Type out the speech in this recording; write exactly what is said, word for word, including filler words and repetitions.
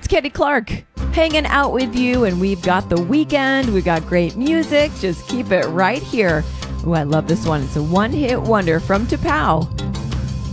It's Kenny Clark hanging out with you, and we've got the weekend. We've got great music. Just keep it right here. Oh, I love this one. It's a one-hit wonder from T'Pau.